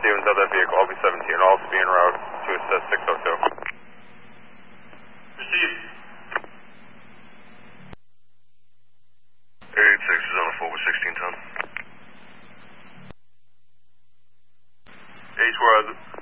Stevens of that vehicle, LB-17, all to be en route to assist 602. Received. 886 is on a 4 with 16 ton. H, where is it?